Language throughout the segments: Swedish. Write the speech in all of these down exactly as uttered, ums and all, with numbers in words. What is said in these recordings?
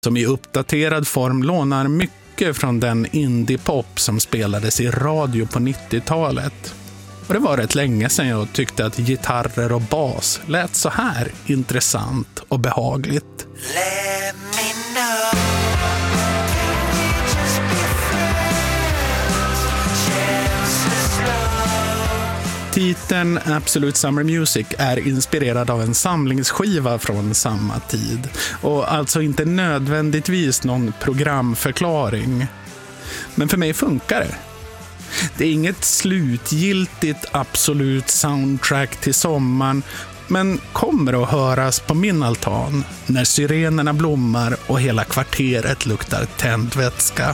som i uppdaterad form lånar mycket från den indie-pop som spelades i radio på nittiotalet. Och det var rätt länge sedan jag tyckte att gitarrer och bas lät så här intressant och behagligt. Let me know. Titeln Absolute Summer Music är inspirerad av en samlingsskiva från samma tid och alltså inte nödvändigtvis någon programförklaring. Men för mig funkar det. Det är inget slutgiltigt absolut soundtrack till sommaren, men kommer att höras på min altan när syrenerna blommar och hela kvarteret luktar tändvätska.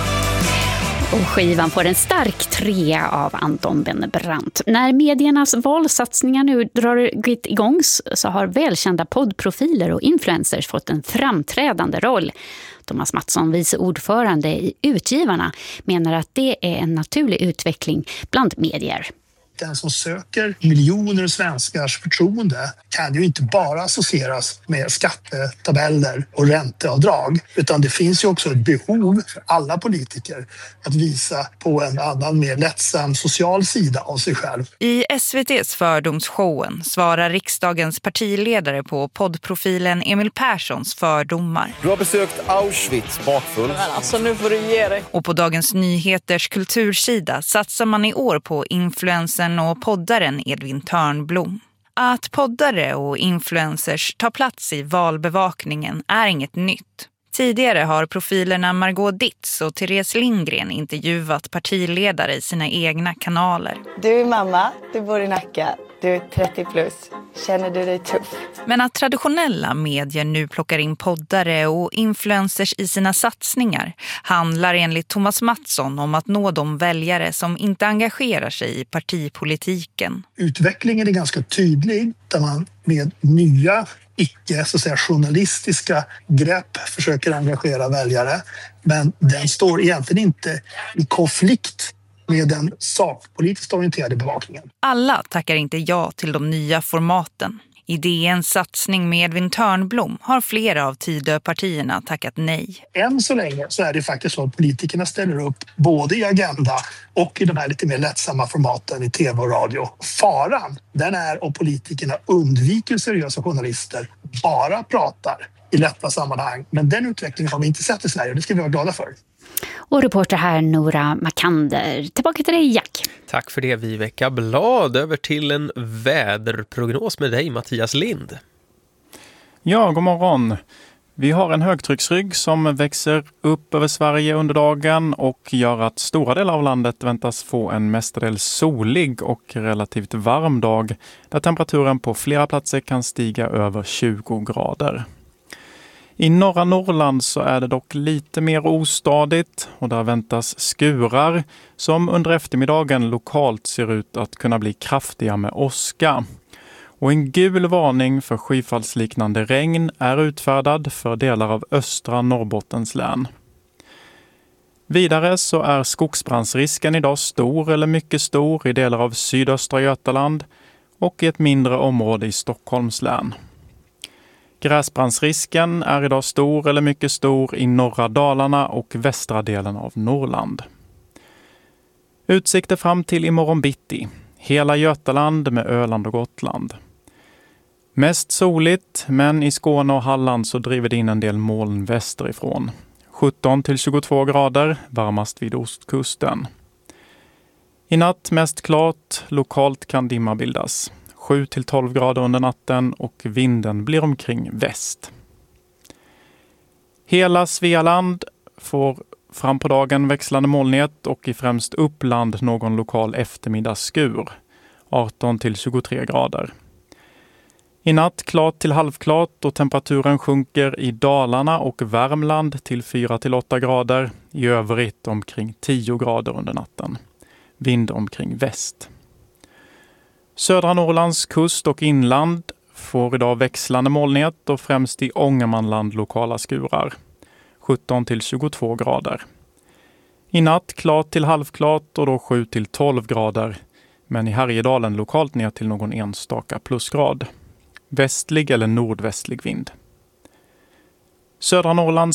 Och skivan får en stark trea av Anton Bennebrant. När mediernas valsatsningar nu drar igång så har välkända poddprofiler och influencers fått en framträdande roll. Thomas Mattsson, vice ordförande i Utgivarna, menar att det är en naturlig utveckling bland medier. Den som söker miljoner svenskars förtroende kan ju inte bara associeras med skattetabeller och ränteavdrag, utan det finns ju också ett behov för alla politiker att visa på en annan mer lättsam social sida av sig själv. I S V T:s fördomsshowen svarar riksdagens partiledare på poddprofilen Emil Perssons fördomar. Du har besökt Auschwitz bakfull. Alltså nu får du ge dig. Och på Dagens Nyheters kultursida satsar man i år på influensen och poddaren Edvin Törnblom. Att poddare och influencers tar plats i valbevakningen är inget nytt. Tidigare har profilerna Margot Ditz och Therese Lindgren intervjuat partiledare i sina egna kanaler. Du är mamma, du bor i Nacka, du är trettio plus. Känner du dig tuff? Men att traditionella medier nu plockar in poddare och influencers i sina satsningar handlar enligt Thomas Mattsson om att nå de väljare som inte engagerar sig i partipolitiken. Utvecklingen är ganska tydlig där man med nya icke så att säga, journalistiska grepp försöker engagera väljare. Men den står egentligen inte i konflikt med den sakpolitiskt orienterade bevakningen. Alla tackar inte ja till de nya formaten. I D N:s satsning med Edvin Törnblom har flera av Tidöpartierna tackat nej. Än så länge så är det faktiskt så att politikerna ställer upp både i Agenda och i de här lite mer lättsamma formaten i tv och radio. Faran, den är om politikerna undviker seriösa journalister, bara pratar i lätta sammanhang. Men den utvecklingen har vi inte sett i Sverige och det ska vi vara glada för. Och reporter här Nora Makander. Tillbaka till dig, Jack. Tack för det, Viveka Blad. Över till en väderprognos med dig, Mattias Lind. Ja, god morgon. Vi har en högtrycksrygg som växer upp över Sverige under dagen och gör att stora delar av landet väntas få en mestadels solig och relativt varm dag där temperaturen på flera platser kan stiga över tjugo grader. I norra Norrland så är det dock lite mer ostadigt och där väntas skurar som under eftermiddagen lokalt ser ut att kunna bli kraftiga med åska. Och en gul varning för skyfallsliknande regn är utfärdad för delar av östra Norrbottens län. Vidare så är skogsbrandsrisken idag stor eller mycket stor i delar av sydöstra Götaland och i ett mindre område i Stockholms län. Gräsbrandsrisken är idag stor eller mycket stor i norra Dalarna och västra delen av Norrland. Utsikter fram till imorgon bitti. Hela Götaland med Öland och Gotland. Mest soligt, men i Skåne och Halland så driver det in en del moln västerifrån. sjutton till tjugotvå grader, varmast vid ostkusten. I natt mest klart, lokalt kan dimma bildas. sju till tolv grader under natten och vinden blir omkring väst. Hela Svealand får fram på dagen växlande molnighet och i främst Uppland någon lokal eftermiddagsskur. arton till tjugotre grader. I natt klart till halvklart och temperaturen sjunker i Dalarna och Värmland till fyra till åtta grader. I övrigt omkring tio grader under natten. Vind omkring väst. Södra Norrlands kust och inland får idag växlande molnighet och främst i Ångermanland lokala skurar. sjutton till tjugotvå grader. I natt klart till halvklart och då sju till tolv grader. Men i Härjedalen lokalt ner till någon enstaka plusgrad. Västlig eller nordvästlig vind. Södra Norrlands